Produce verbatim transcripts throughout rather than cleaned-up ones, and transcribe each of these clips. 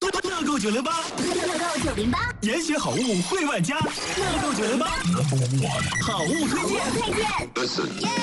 乐购九零八， 乐购九零八， 研学好物惠万家，乐购九零八，好物推荐， 推荐，耶！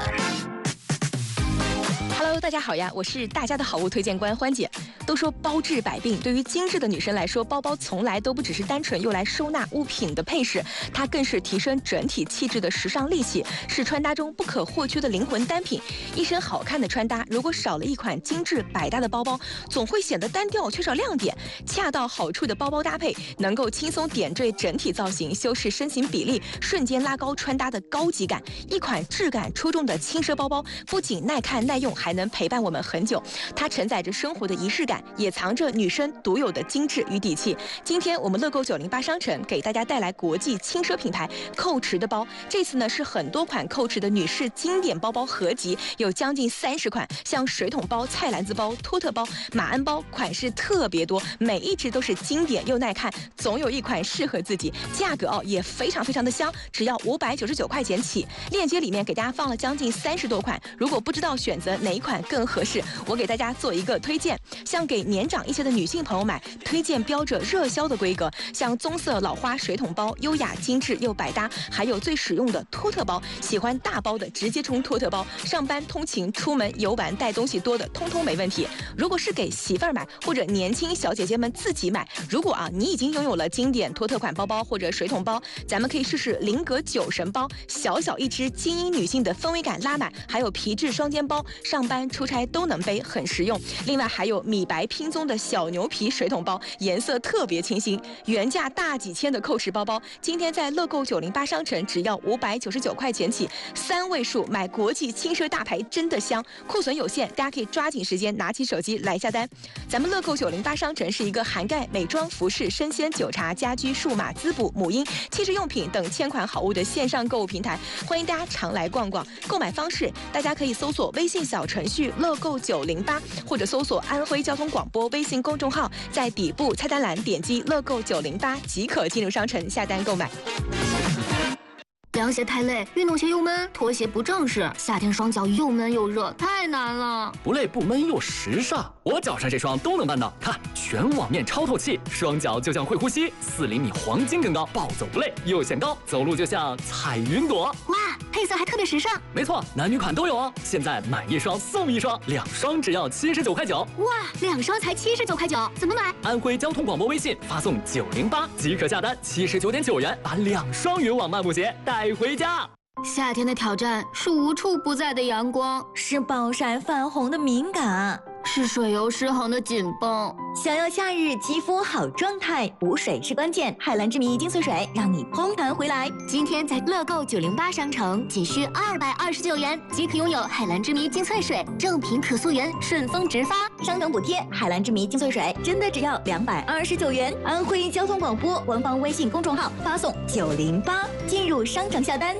Hello， 大家好呀，我是大家的好物推荐官欢姐。都说包治百病，对于精致的女生来说，包包从来都不只是单纯用来收纳物品的配饰，它更是提升整体气质的时尚利器，是穿搭中不可或缺的灵魂单品。一身好看的穿搭，如果少了一款精致百搭的包包，总会显得单调，缺少亮点。恰到好处的包包搭配，能够轻松点缀整体造型，修饰身形比例，瞬间拉高穿搭的高级感。一款质感出众的轻奢包包，不仅耐看耐用，还能陪伴我们很久。它承载着生活的仪式感，也藏着女生独有的精致与底气。今天我们乐购九零八商城给大家带来国际轻奢品牌蔻驰的包，这次呢是很多款蔻驰的女士经典包包合集，有将近三十款，像水桶包、菜篮子包、托特包、马鞍包，款式特别多，每一只都是经典又耐看，总有一款适合自己。价格哦也非常非常的香，只要五百九十九块钱起。链接里面给大家放了将近三十多款，如果不知道选择哪一款更合适，我给大家做一个推荐。像给年长一些的女性朋友买，推荐标着热销的规格，像棕色老花水桶包，优雅精致又百搭，还有最实用的托特包，喜欢大包的直接冲托特包，上班通勤出门游玩带东西多的通通没问题。如果是给媳妇儿买或者年轻小姐姐们自己买，如果啊你已经拥有了经典托特款包包或者水桶包，咱们可以试试菱格酒神包，小小一只，精英女性的氛围感拉满，还有皮质双肩包，上班出差都能背，很实用。另外还有米白拼棕的小牛皮水桶包，颜色特别清新，原价大几千的蔻驰包包，今天在乐购九零八商城只要五百九十九块钱起，三位数买国际轻奢大牌真的香，库存有限，大家可以抓紧时间拿起手机来下单。咱们乐购九零八商城是一个涵盖美妆、服饰、生鲜、酒茶、家居、数码、滋补、母婴、汽车用品等千款好物的线上购物平台，欢迎大家常来逛逛。购买方式，大家可以搜索微信小程序乐购九零八，或者搜索安徽交通广播微信公众号，在底部菜单栏点击乐购九零八即可进入商城下单购买。 凉鞋太累，运动鞋又闷，拖鞋不正式，夏天双脚又闷又热，太难了。 不累不闷又时尚，我脚上这双都能办到。看，全网面超透气，双脚就像会呼吸，四厘米黄金更高，暴走不累，又显高，走路就像踩云朵。 哇，配色还特别时尚。 没错，男女款都有哦。现在买一双送一双，两双只要七十九块九。 哇，两双才七十九块九，怎么买？ 安徽交通广播微信发送九零八即可下单，七十九点九元把两双云网漫步鞋带回家。 夏天的挑战是无处不在的阳光， 是暴晒泛红的敏感， 是水油失衡的紧绷。 想要夏日肌肤好状态，补水是关键。海蓝之谜精粹水让你蓬弹回来。 今天在乐购九零八商城仅需二百二十九元即可拥有海蓝之谜精粹水，正品可溯源，顺丰直发， 商城补贴。海蓝之谜精粹水真的只要两百二十九元。安徽交通广播官方微信公众号发送九零八进入商城下单。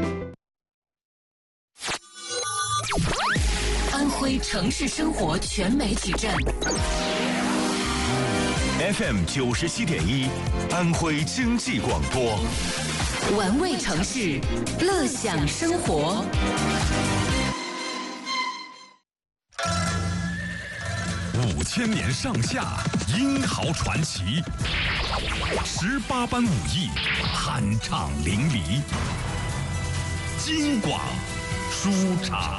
安徽城市生活全媒体站 F M 九十七点一，安徽经济广播， 玩味城市，乐享生活。 五千年上下，英豪传奇，十八般武艺，酣畅淋漓。京广书场。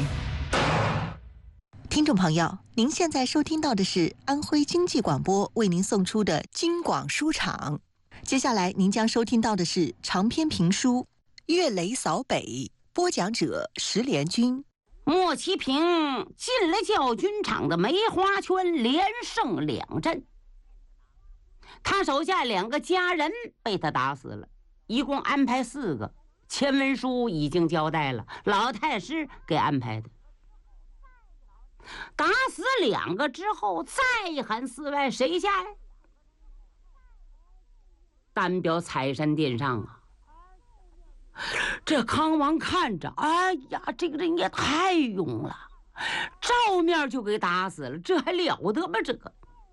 听众朋友，您现在收听到的是安徽经济广播为您送出的京广书场。接下来您将收听到的是长篇评书《岳雷扫北》，播讲者石连军。 莫其平进了教军场的梅花圈，连胜两阵。他手下两个家人被他打死了，一共安排四个。前文书已经交代了，老太师给安排的。打死两个之后，再喊四外谁下来？单表采山殿上啊，这康王看着，哎呀，这个人也太勇了，照面就给打死了，这还了得吗？这个。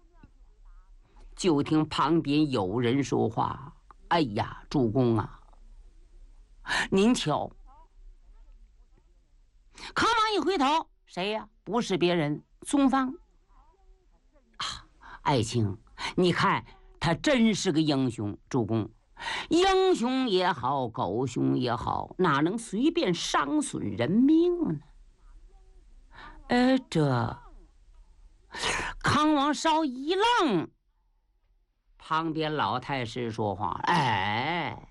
就听旁边有人说话：“哎呀，主公啊，您瞧。”康王一回头，谁呀？不是别人，宗方。啊， 爱卿，你看他真是个英雄。主公，英雄也好，狗熊也好，哪能随便伤损人命呢？呃，这康王稍一愣，旁边老太师说话了：“哎，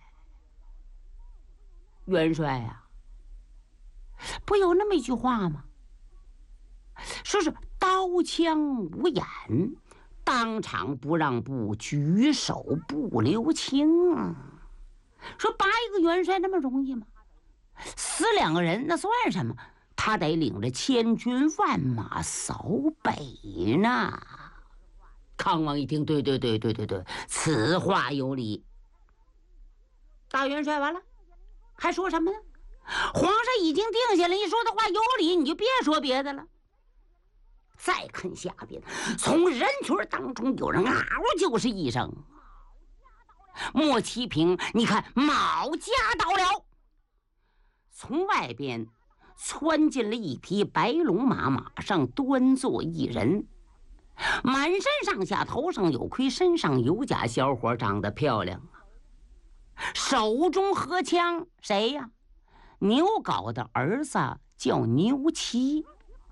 元帅呀、啊，不有那么一句话吗？说是刀枪无眼，当场不让步，举手不留情。说拔一个元帅那么容易吗？死两个人那算什么？他得领着千军万马扫北呢。”康王一听，对对对对对对，此话有理。大元帅完了，还说什么呢？皇上已经定下了，你说的话有理，你就别说别的了。再看下边，从人群当中有人嗷就是一声。莫启平，你看卯家到了。从外边窜进了一匹白龙马，马上端坐一人，满身上下头上有盔，身上有甲，小伙长得漂亮啊，手中合枪，谁呀？牛皋的儿子叫牛齐。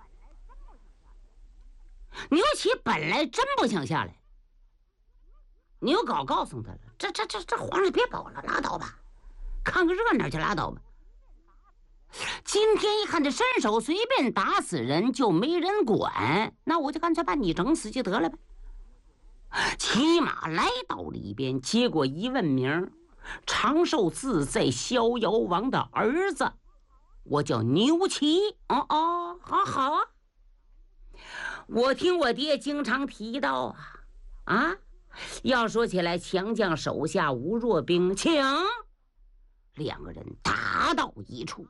牛齐本来真不想下来，牛皋告诉他了：“这这这这皇上别保了，拉倒吧，看个热闹就拉倒吧。”今天一看这身手随便打死人就没人管，那我就干脆把你整死就得了呗。骑马来到里边，结果一问名，长寿自在逍遥王的儿子，我叫牛齐。哦哦，好好啊。我听我爹经常提到啊啊，要说起来，强将手下无弱兵，请两个人打到一处。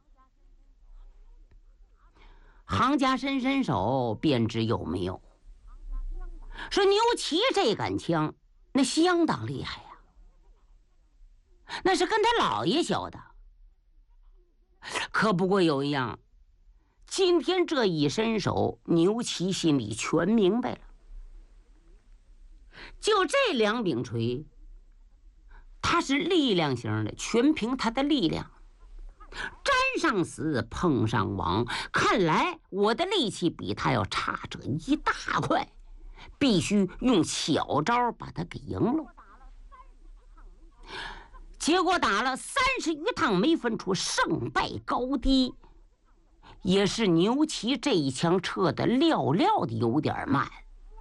行家伸伸手，便知有没有。说牛齐这杆枪，那相当厉害呀、啊，那是跟他姥爷学的。可不过有一样，今天这一伸手，牛齐心里全明白了。就这两柄锤，它是力量型的，全凭它的力量。沾上死，碰上亡，看来我的力气比他要差着一大块，必须用小招把他给赢了。结果打了三十余趟，没分出胜败高低，也是牛齐这一枪撤的料料的有点慢。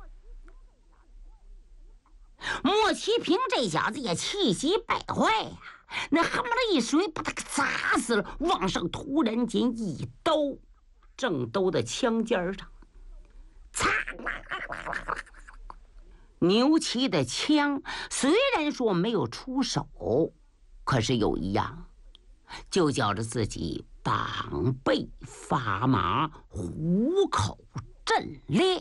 莫启平这小子也气急败坏呀、啊，那恨不得一锤把他给砸死了，往上突然间一刀，正兜在枪尖上，擦！牛齐的枪虽然说没有出手，可是有一样，就觉着自己膀背发麻，虎口震裂，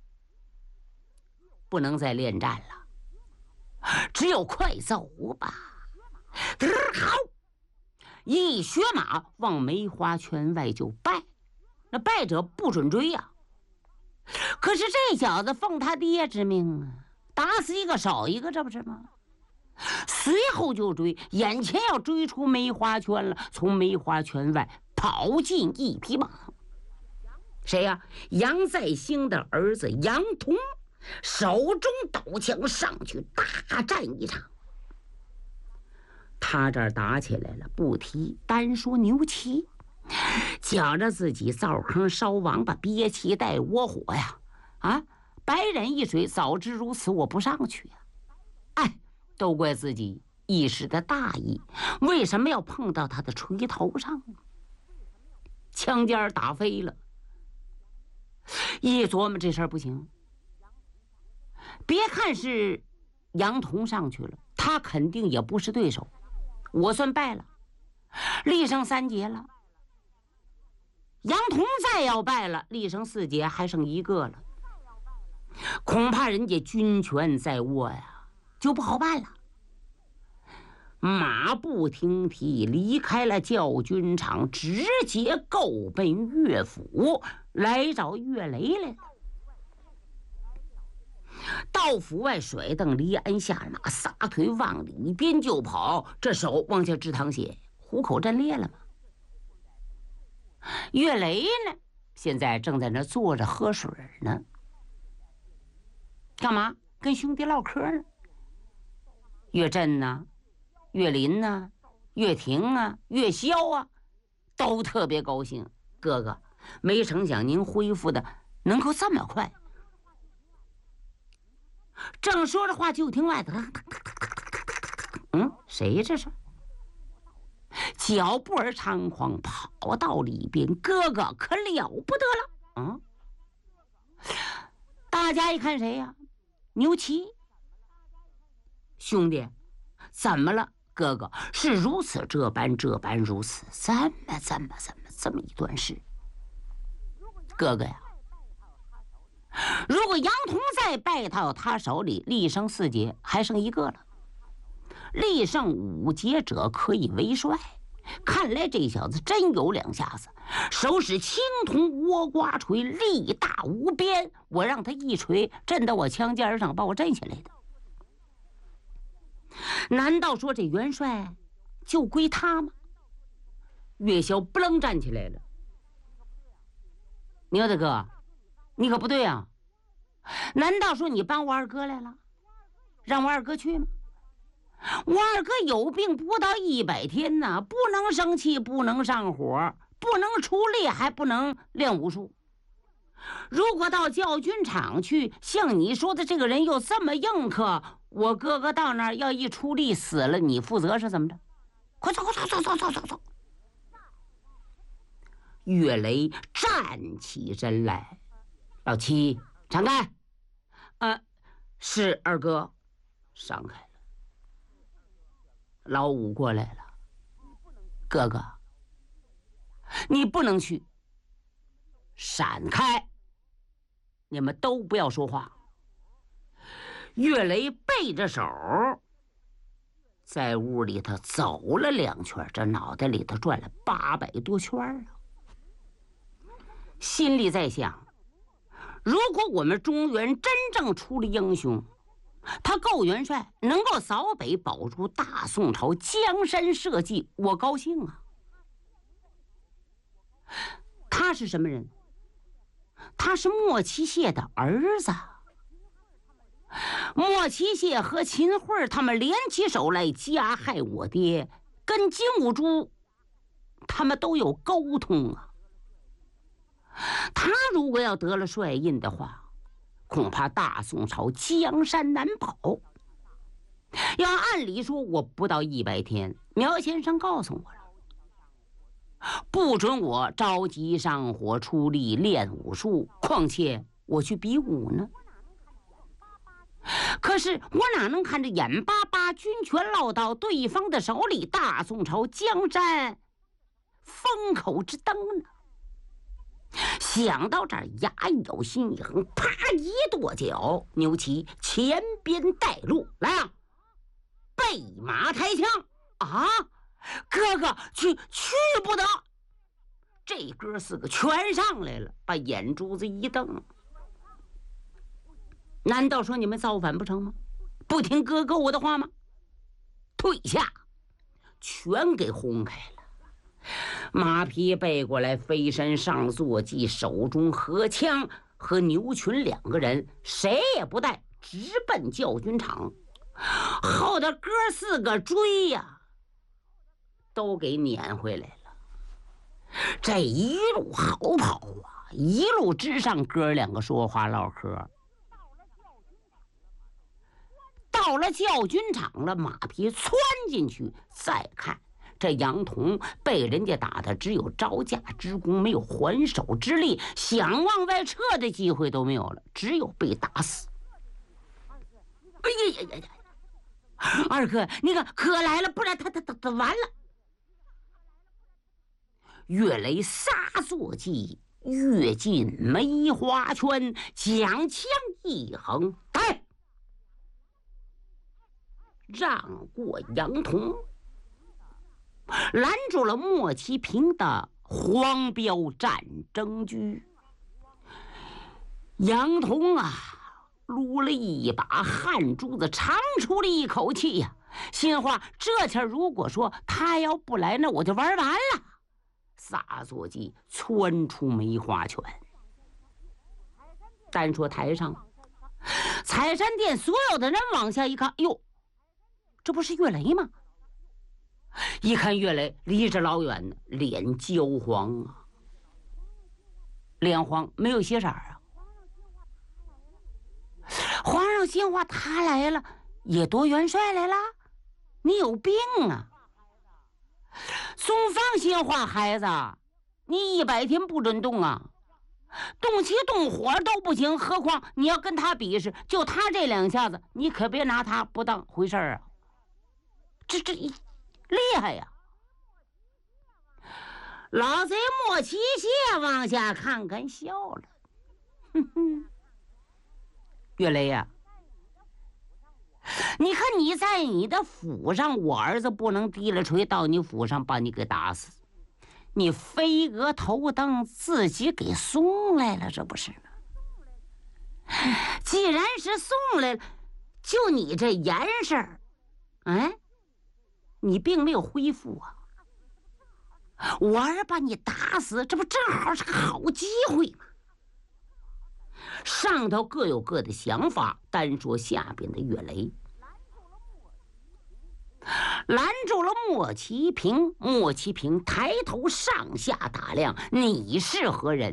不能再恋战了，只有快走吧。好，一学马往梅花圈外就败，那败者不准追呀、啊。可是这小子奉他爹之命啊，打死一个少一个，这不是吗？随后就追，眼前要追出梅花圈了，从梅花圈外跑进一匹马。谁呀、啊？杨再兴的儿子杨童，手中斗枪上去大战一场。他这儿打起来了，不提，单说牛齐，觉着自己灶坑烧王八，憋气带窝火呀！啊，白忍一水，早知如此，我不上去呀、啊！哎，都怪自己一时的大意，为什么要碰到他的锤头上？枪尖打飞了，一琢磨这事儿不行。别看是杨童上去了，他肯定也不是对手。我算败了，力胜三节了。杨童再要败了，力胜四节，还剩一个了。恐怕人家军权在握呀，就不好办了。马不停蹄离开了教军场，直接够奔岳府，来找岳雷来了。到老府外甩蹬离鞍下马，撒腿往里边就跑，这手往下直淌血，虎口震裂了吗？岳雷呢，现在正在那坐着喝水呢。干嘛？跟兄弟唠嗑呢。岳震呐、岳林呐、岳霆啊、岳霄啊，都特别高兴。哥哥，没成想您恢复的能够这么快。正说着话，就听外头，嗯，谁这是？脚步儿猖狂，跑到里边，哥哥可了不得了，嗯。大家一看谁呀？牛七。兄弟，怎么了？哥哥是如此这般这般如此，怎么怎么怎么这么一段事？哥哥呀，如果杨童再败到他手里，力胜四杰，还剩一个了。力胜五杰者可以为帅，看来这小子真有两下子，手使青铜倭瓜锤，力大无边。我让他一锤震到我枪尖上，把我震下来的。难道说这元帅就归他吗？岳霄不楞站起来了。牛大哥，你可不对啊！难道说你帮我二哥来了，让我二哥去吗？我二哥有病不到一百天呢，不能生气，不能上火，不能出力，还不能练武术。如果到教军场去，像你说的这个人又这么硬刻，我哥哥到那儿要一出力死了，你负责是怎么着？快走快走走走走走走！岳雷站起身来，老七闪开。呃，是二哥，闪开了。老五过来了，哥哥，你不能去，闪开！你们都不要说话。岳雷背着手在屋里头走了两圈，这脑袋里头转了八百多圈啊，心里在想，如果我们中原真正出了英雄，他够元帅，能够扫北保住大宋朝江山社稷，我高兴啊。他是什么人？他是莫奇谢的儿子。莫奇谢和秦桧他们联起手来加害我爹，跟金兀术他们都有沟通啊。他如果要得了帅印的话，恐怕大宋朝江山难保。要按理说，我不到一百天，苗先生告诉我了，不准我着急上火出力练武术，况且我去比武呢。可是我哪能看着眼巴巴军权落到对方的手里，大宋朝江山风口之灯呢？想到这儿，牙一咬，心一横，啪一跺脚，牛七前边带路来啊，备马抬枪啊！哥哥去去不得！这哥四个全上来了，把眼珠子一瞪，难道说你们造反不成吗？不听哥哥我的话吗？退下，全给轰开了。马匹背过来，飞身上坐骑，手中合枪，和牛群两个人谁也不带，直奔教军场。后头哥四个追呀，都给撵回来了。这一路好跑啊，一路之上，哥两个说话唠嗑。到了教军场了，马匹窜进去，再看这杨童被人家打的只有招架之功，没有还手之力，想往外撤的机会都没有了，只有被打死。哎呀呀呀呀！二哥，你可可来了，不然他他他他完了。岳雷撒坐骑跃进梅花圈，将枪一横，开，让过杨童，拦住了莫其平的黄标战争局。杨童啊，撸出了一把汗珠子，长出了一口气呀、啊，心话这天如果说他要不来，那我就玩完了。撒作计窜出梅花圈。单说台上，采山殿所有的人往下一看，哟，这不是岳雷吗？一看岳雷离着老远呢，脸焦黄啊，脸黄没有血色啊。皇上心话，他来了也夺元帅来了，你有病啊！宋放心话，孩子，你一百天不准动啊，动气动火都不行，何况你要跟他比试，就他这两下子，你可别拿他不当回事儿啊！这这厉害呀！老贼莫奇谢往下看看，笑了，哼哼，岳雷呀、啊，你看你在你的府上，我儿子不能提了锤到你府上把你给打死，你飞蛾头灯自己给送来了，这不是吗？既然是送来了，就你这颜色儿，哎，你并没有恢复啊。我儿把你打死，这不正好是个好机会吗？上头各有各的想法，单说下边的岳雷拦住了莫其平。莫其平抬头上下打量，你是何人？